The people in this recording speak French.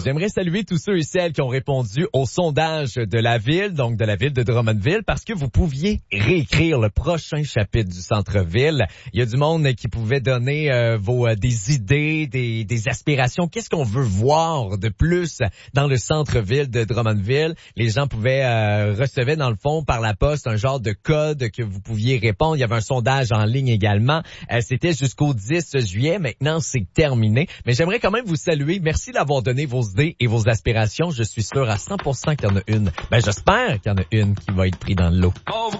J'aimerais saluer tous ceux et celles qui ont répondu au sondage de la ville, donc de la ville de Drummondville, parce que vous pouviez réécrire le prochain chapitre du centre-ville. Il y a du monde qui pouvait donner des idées, des aspirations. Qu'est-ce qu'on veut voir de plus dans le centre-ville de Drummondville? Les gens pouvaient recevoir dans le fond par la poste un genre de code que vous pouviez répondre. Il y avait un sondage en ligne également. C'était jusqu'au 10 juillet. Maintenant, c'est terminé. Mais j'aimerais quand même vous saluer. Merci d'avoir donné vos idées et vos aspirations. Je suis sûr à 100% qu'il y en a une. J'espère qu'il y en a une qui va être prise dans le lot.